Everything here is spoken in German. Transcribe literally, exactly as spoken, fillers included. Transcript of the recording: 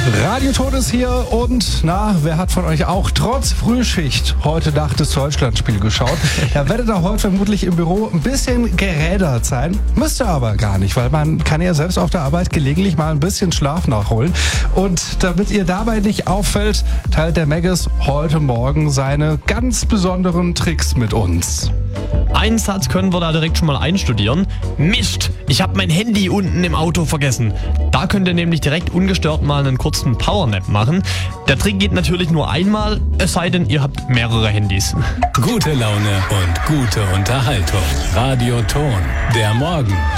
Radio Ton ist hier und na, wer hat von euch auch trotz Frühschicht heute Nacht das Deutschlandspiel geschaut? Er werdet da heute vermutlich im Büro ein bisschen gerädert sein, müsste aber gar nicht, weil man kann ja selbst auf der Arbeit gelegentlich mal ein bisschen Schlaf nachholen. Und damit ihr dabei nicht auffällt, teilt der Maggis heute Morgen seine ganz besonderen Tricks mit uns. Einen Satz können wir da direkt schon mal einstudieren. Mist, ich habe mein Handy unten im Auto vergessen. Da könnt ihr nämlich direkt ungestört mal einen kurzen Powernap machen. Der Trick geht natürlich nur einmal, es sei denn, ihr habt mehrere Handys. Gute Laune und gute Unterhaltung. Radio Ton, der Morgen.